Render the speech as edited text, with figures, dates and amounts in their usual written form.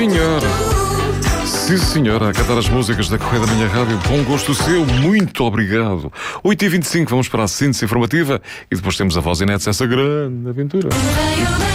Senhora. Sim, senhora, a cantar as músicas da Correia da Minha Rádio. Com gosto seu, muito obrigado. 8h25, vamos para a síntese informativa e depois temos a voz inédita, essa grande aventura.